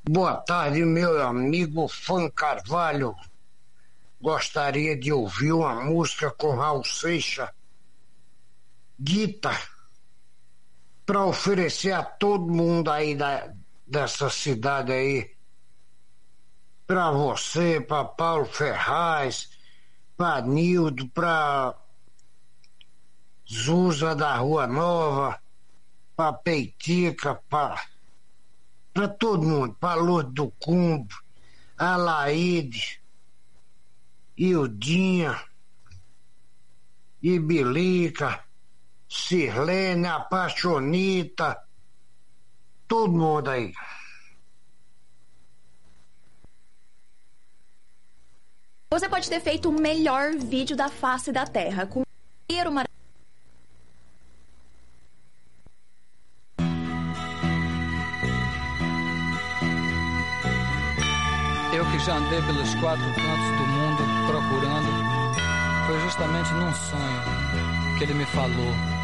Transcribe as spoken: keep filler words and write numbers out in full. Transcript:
Boa tarde, meu amigo Fã Carvalho. Gostaria de ouvir uma música com Raul Seixas, Guita, para oferecer a todo mundo aí da, dessa cidade aí. Para você, para Paulo Ferraz, para Nildo, para Zuza da Rua Nova, para Peitica, para para todo mundo, para Lourdes do Cumbo, Alaide, Ildinha, Ibilica, Sirlene, Apaixonita, todo mundo aí. Você pode ter feito o melhor vídeo da face da Terra, com um cheiro maravilhoso. Eu que já andei pelos quatro cantos do mundo procurando, foi justamente num sonho que ele me falou.